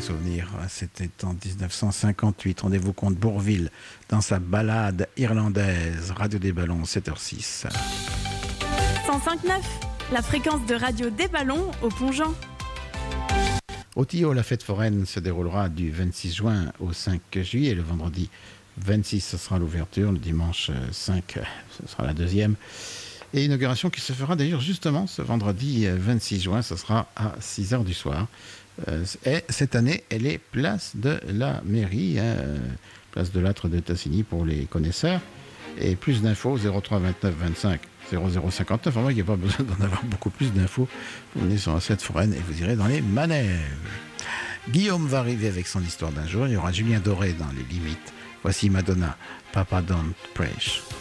souvenirs. C'était en 1958. Rendez-vous compte Bourvil dans sa ballade irlandaise. Radio des Ballons, 7h06. 105.9, la fréquence de radio des Ballons au Pont-Jean. Au Tillot, la fête foraine se déroulera du 26 juin au 5 juillet. Le vendredi 26, ce sera l'ouverture. Le dimanche 5, ce sera la deuxième. Et inauguration qui se fera d'ailleurs justement ce vendredi 26 juin. Ce sera à 6h du soir. Et cette année, elle est place de la mairie, place de l'âtre de Tassigny pour les connaisseurs. Et plus d'infos, 03 29 25 00 59. Enfin, il n'y a pas besoin d'en avoir beaucoup plus d'infos. Vous venez sur la fête foraine et vous irez dans les manèges. Guillaume va arriver avec son histoire d'un jour. Il y aura Julien Doré dans les limites. Voici Madonna, Papa Don't Preach.